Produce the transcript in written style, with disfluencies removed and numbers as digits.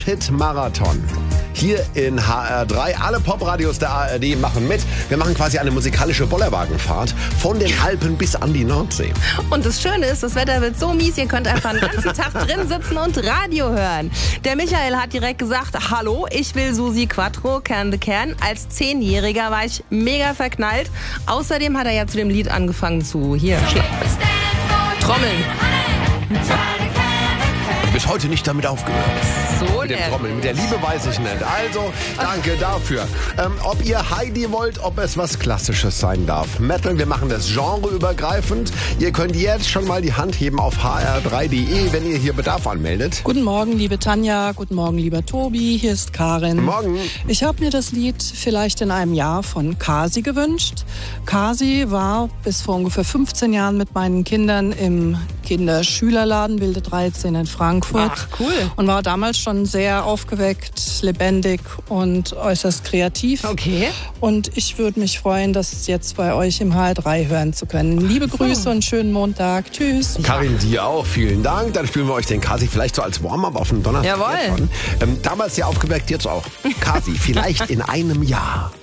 Hit-Marathon. Hier in HR3. Alle Popradios der ARD machen mit. Wir machen quasi eine musikalische Bollerwagenfahrt von den Alpen bis an die Nordsee. Und das Schöne ist, das Wetter wird so mies, ihr könnt einfach den ganzen Tag drin sitzen und Radio hören. Der Michael hat direkt gesagt, hallo, ich will Susi Quattro, Can the Can. Als 10-Jähriger war ich mega verknallt. Außerdem hat er ja zu dem Lied angefangen zu trommeln. Bis heute nicht damit aufgehört. So mit dem Trommeln. Mit der Liebe weiß ich nicht. Also, danke dafür. Ob ihr Heidi wollt, ob es was Klassisches sein darf. Metal, wir machen das genreübergreifend. Ihr könnt jetzt schon mal die Hand heben auf hr3.de, wenn ihr hier Bedarf anmeldet. Guten Morgen, liebe Tanja. Guten Morgen, lieber Tobi. Hier ist Karin. Morgen. Ich habe mir das Lied vielleicht in einem Jahr von Kasi gewünscht. Kasi war bis vor ungefähr 15 Jahren mit meinen Kindern im Kinderschülerladen Wilde 13 in Frankfurt. Ach, cool. Und war damals schon sehr aufgeweckt, lebendig und äußerst kreativ. Okay. Und ich würde mich freuen, das jetzt bei euch im HR3 hören zu können. Liebe Grüße und schönen Montag. Tschüss. Karin, dir auch. Vielen Dank. Dann spielen wir euch den Kasi vielleicht so als Warm-up auf den Donnerstag. Jawohl. Damals sehr aufgeweckt, jetzt auch. Kasi, vielleicht in einem Jahr.